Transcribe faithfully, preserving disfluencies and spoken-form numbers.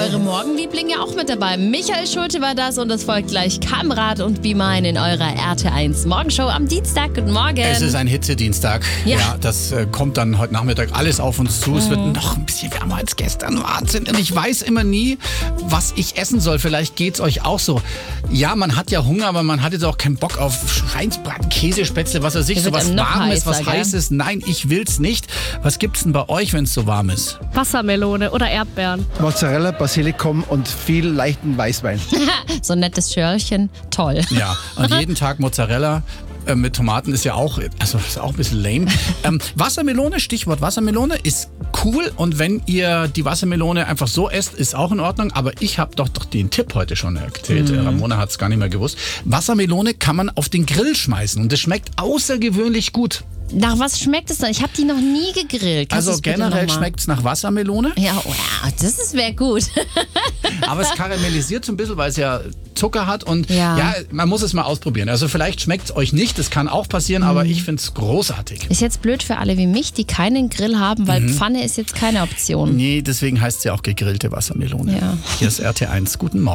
eure Morgenlieblinge auch mit dabei. Michael Schulte war das und es folgt gleich Kamrat und Be Mine in eurer R T eins Morgenshow am Dienstag. Guten Morgen. Es ist ein Hitzedienstag. Ja. ja das äh, kommt dann heute Nachmittag alles auf uns zu. Mhm. Es wird noch ein bisschen wärmer als gestern. Wahnsinn. Und ich weiß immer nie, was ich essen soll. Vielleicht geht es euch auch so. Ja, man hat ja Hunger, aber man hat jetzt auch keinen Bock auf Schweinsbraten, Käsespätzle, was weiß ich, so was Warmes, was Heißes. Nein, ich will's nicht. Was gibt's denn bei euch, wenn es so warm ist? Wassermelone oder Erdbeeren. Mozzarella, Basilikum und viel leichten Weißwein. So ein nettes Schörchen, toll. Ja, und jeden Tag Mozzarella äh, mit Tomaten ist ja auch, also ist auch ein bisschen lame. Ähm, Wassermelone, Stichwort Wassermelone, ist cool und wenn ihr die Wassermelone einfach so esst, ist auch in Ordnung, aber ich habe doch, doch den Tipp heute schon erzählt. Mhm. Ramona hat es gar nicht mehr gewusst. Wassermelone kann man auf den Grill schmeißen und das schmeckt außergewöhnlich gut. Nach was schmeckt es denn? Ich habe die noch nie gegrillt. Kannst also generell schmeckt es nach Wassermelone. Ja, wow, das wäre gut. Aber es karamellisiert so ein bisschen, weil es ja Zucker hat und ja, ja man muss es mal ausprobieren. Also vielleicht schmeckt es euch nicht, das kann auch passieren, mhm. aber ich finde es großartig. Ist jetzt blöd für alle wie mich, die keinen Grill haben, weil mhm. Pfanne ist jetzt keine Option. Nee, deswegen heißt es ja auch gegrillte Wassermelone. Ja. Hier ist R T eins. Guten Morgen.